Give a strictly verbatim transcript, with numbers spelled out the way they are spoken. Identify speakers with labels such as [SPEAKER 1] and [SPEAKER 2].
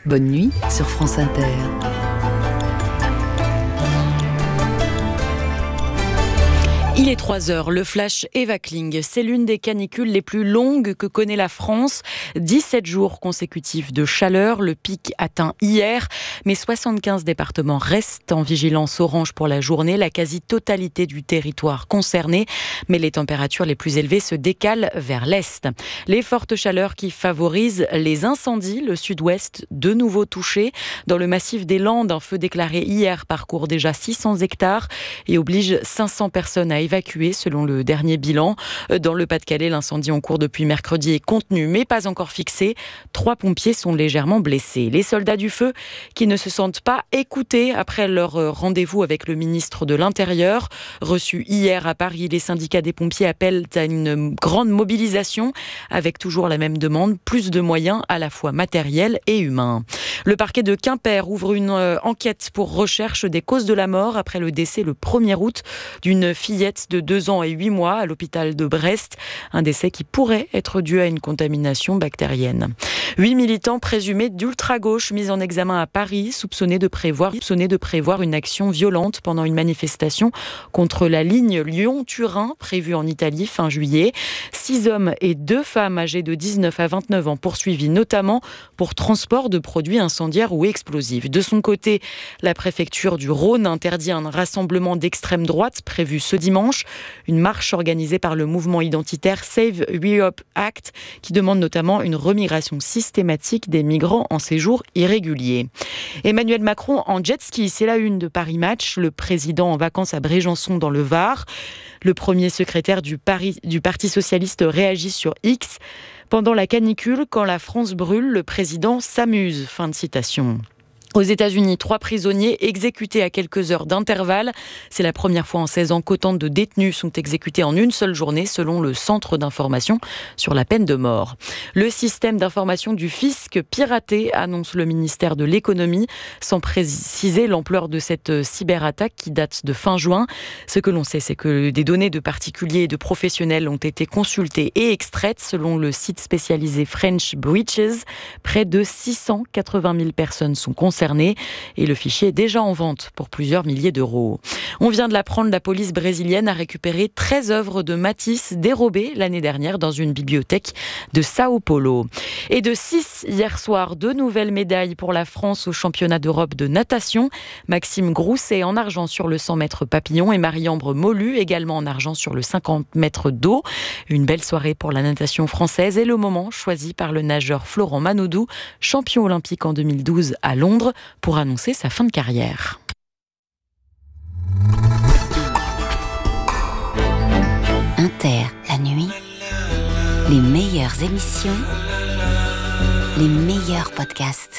[SPEAKER 1] Bonne nuit sur France Inter. Il est trois heures, le flash Eva Kling. C'est l'une des canicules les plus longues que connaît la France. dix-sept jours consécutifs de chaleur, le pic atteint hier. Mais soixante-quinze départements restent en vigilance orange pour la journée. La quasi-totalité du territoire concerné. Mais les températures les plus élevées se décalent vers l'est. Les fortes chaleurs qui favorisent les incendies. Le sud-ouest, de nouveau touché. Dans le massif des Landes, un feu déclaré hier parcourt déjà six cents hectares et oblige cinq cents personnes à évacué selon le dernier bilan. Dans le Pas-de-Calais, l'incendie en cours depuis mercredi est contenu mais pas encore fixé. Trois pompiers sont légèrement blessés. Les soldats du feu qui ne se sentent pas écoutés après leur rendez-vous avec le ministre de l'Intérieur. Reçu hier à Paris, les syndicats des pompiers appellent à une grande mobilisation avec toujours la même demande, plus de moyens à la fois matériels et humains. Le parquet de Quimper ouvre une enquête pour recherche des causes de la mort après le décès le premier août d'une fillette de deux ans et huit mois à l'hôpital de Brest. Un décès qui pourrait être dû à une contamination bactérienne. Huit militants présumés d'ultra-gauche mis en examen à Paris, soupçonnés de prévoir, soupçonnés de prévoir une action violente pendant une manifestation contre la ligne Lyon-Turin prévue en Italie fin juillet. Six hommes et deux femmes âgées de dix-neuf à vingt-neuf ans poursuivis notamment pour transport de produits incendiaires ou explosifs. De son côté, la préfecture du Rhône interdit un rassemblement d'extrême droite prévu ce dimanche. Une marche organisée par le mouvement identitaire Save Europe Act qui demande notamment une remigration systématique des migrants en séjour irrégulier. Emmanuel Macron en jet ski, c'est la une de Paris Match. Le président en vacances à Brégançon dans le Var. Le premier secrétaire du, Paris, du Parti socialiste réagit sur X. Pendant la canicule, quand la France brûle, le président s'amuse. Fin de citation. Aux États-Unis, trois prisonniers exécutés à quelques heures d'intervalle. C'est la première fois en seize ans qu'autant de détenus sont exécutés en une seule journée, selon le Centre d'information sur la peine de mort. Le système d'information du fisc piraté, annonce le ministère de l'Économie, sans préciser l'ampleur de cette cyberattaque qui date de fin juin. Ce que l'on sait, c'est que des données de particuliers et de professionnels ont été consultées et extraites, selon le site spécialisé French Breaches. Près de six cent quatre-vingt mille personnes sont concernées. Et le fichier est déjà en vente pour plusieurs milliers d'euros. On vient de l'apprendre, la police brésilienne a récupéré treize œuvres de Matisse dérobées l'année dernière dans une bibliothèque de Sao Paulo. Et de six hier soir, deux nouvelles médailles pour la France au championnat d'Europe de natation. Maxime Grousset en argent sur le cent mètres papillon et Marie-Ambre Molu également en argent sur le cinquante mètres d'eau. Une belle soirée pour la natation française et le moment choisi par le nageur Florent Manodou, champion olympique en deux mille douze à Londres, pour annoncer sa fin de carrière.
[SPEAKER 2] Inter, la nuit, les meilleures émissions, les meilleurs podcasts.